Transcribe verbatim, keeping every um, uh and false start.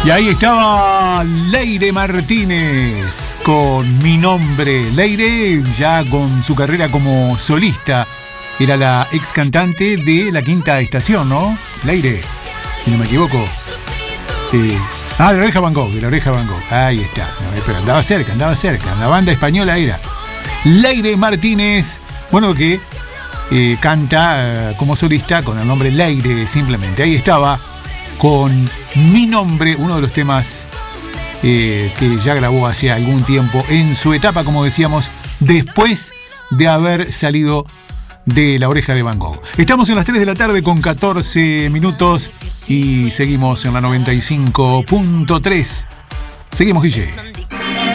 Y ahí estaba Leire Martínez con Mi Nombre. Leire, ya con su carrera como solista, era la ex cantante de La Quinta Estación, ¿no? Leire, si no me equivoco. Eh, ah, de La Oreja Van Gogh, de La Oreja Van Gogh. Ahí está. No, pero andaba cerca, andaba cerca. La banda española era Leire Martínez, bueno, que eh, canta eh, como solista con el nombre Leire, simplemente. Ahí estaba con Mi Nombre, uno de los temas eh, que ya grabó hace algún tiempo en su etapa, como decíamos, después de haber salido de La Oreja de Van Gogh. Estamos en las tres de la tarde con catorce minutos y seguimos en la noventa y cinco punto tres. Seguimos, Guille.